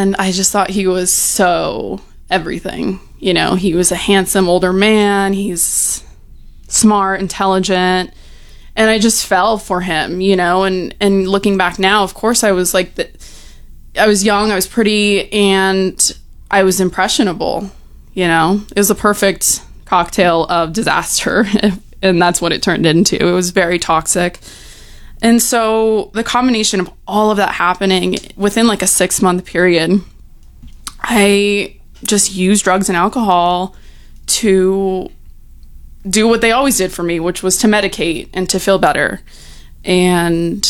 And I just thought he was so everything. You know, he was a handsome older man. He's smart, intelligent. And I just fell for him, you know, and looking back now, of course, I was like, I was young, I was pretty, and I was impressionable, you know. It was a perfect cocktail of disaster, and that's what it turned into. It was very toxic. And so the combination of all of that happening within like a 6-month period, I just used drugs and alcohol to do what they always did for me, which was to medicate and to feel better. And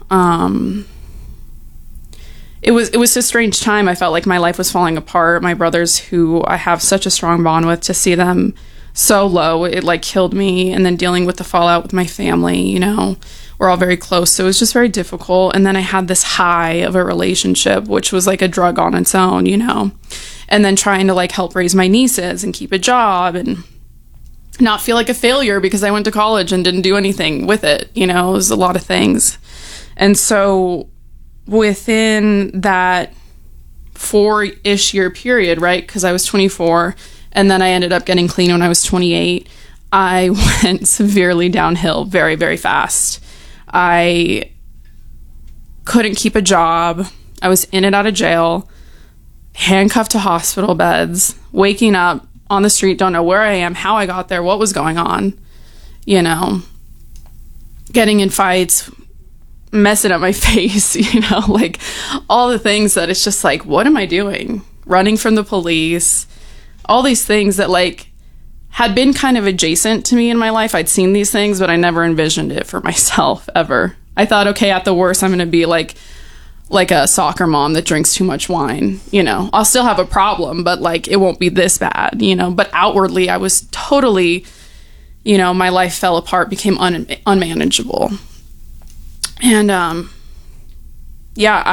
it was a strange time. I felt like my life was falling apart. My brothers, who I have such a strong bond with, to see them so low, it like killed me. And then dealing with the fallout with my family, you know, we're all very close, so it was just very difficult. And then I had this high of a relationship, which was like a drug on its own, you know, and then trying to like help raise my nieces and keep a job and not feel like a failure because I went to college and didn't do anything with it. You know, it was a lot of things. And so within that 4-ish year period, right, because I was 24 and then I ended up getting clean when I was 28, I went severely downhill very, very fast. I couldn't keep a job. I was in and out of jail, handcuffed to hospital beds, waking up on the street, don't know where I am, how I got there, what was going on, you know, getting in fights, messing up my face, you know, like all the things that it's just like, what am I doing? Running from the police, all these things that like had been kind of adjacent to me in my life. I'd seen these things, but I never envisioned it for myself ever. I thought, okay, at the worst, I'm going to be like a soccer mom that drinks too much wine, you know. I'll still have a problem, but like it won't be this bad, you know. But outwardly, I was totally, you know, my life fell apart, became unmanageable. And yeah,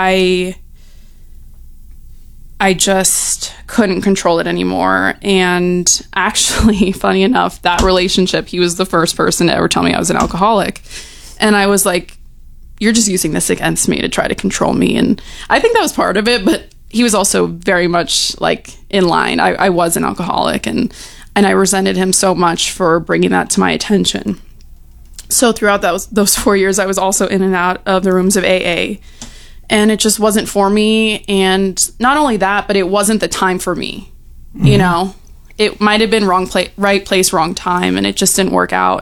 I just couldn't control it anymore. And actually, funny enough, that relationship, he was the first person to ever tell me I was an alcoholic. And I was like, you're just using this against me to try to control me. And I think that was part of it, but he was also very much like in line. I was an alcoholic, and I resented him so much for bringing that to my attention. So throughout those 4 years, I was also in and out of the rooms of AA, and it just wasn't for me. And not only that, but it wasn't the time for me. Mm-hmm. You know, it might have been right place, wrong time, and it just didn't work out.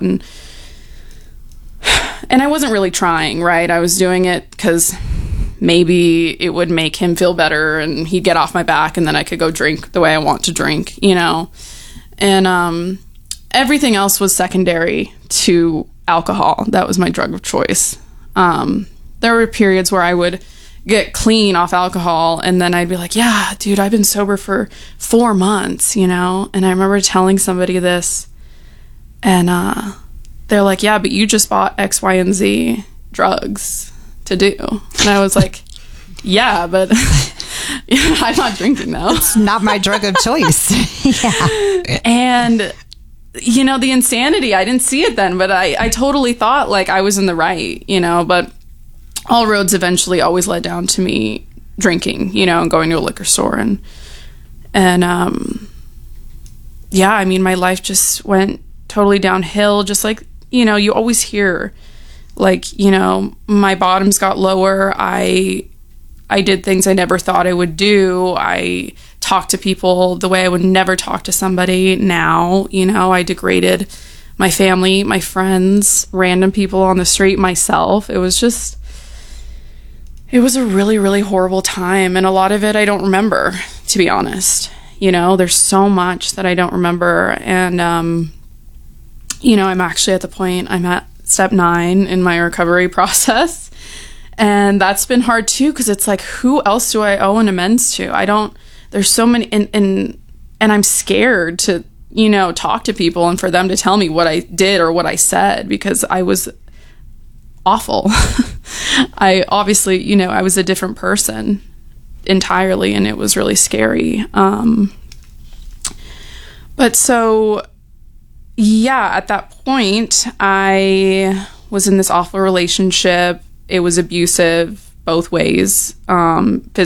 And I wasn't really trying, right? I was doing it because maybe it would make him feel better and he'd get off my back and then I could go drink the way I want to drink, you know? And everything else was secondary to alcohol. That was my drug of choice. There were periods where I would get clean off alcohol and then I'd be like, yeah, dude, I've been sober for 4 months, you know? And I remember telling somebody this, and they're like, yeah, but you just bought X, Y, and Z drugs to do. And I was like, yeah, but I'm not drinking though. It's not my drug of choice. Yeah. And, you know, the insanity, I didn't see it then, but I totally thought like I was in the right, you know, but all roads eventually always led down to me drinking, you know, and going to a liquor store. And yeah, I mean, my life just went totally downhill, just like, you know, you always hear, like, you know, my bottoms got lower. I did things I never thought I would do. I talked to people the way I would never talk to somebody now. You know, I degraded my family, my friends, random people on the street, myself. It was a really, really horrible time. And a lot of it I don't remember, to be honest. You know, there's so much that I don't remember. And, you know, I'm actually at the point, I'm at step 9 in my recovery process. And that's been hard too, because it's like, who else do I owe an amends to? There's so many, and I'm scared to, you know, talk to people and for them to tell me what I did or what I said, because I was awful. I obviously, you know, I was a different person entirely, and it was really scary. But so, yeah, at that point, I was in this awful relationship. It was abusive both ways,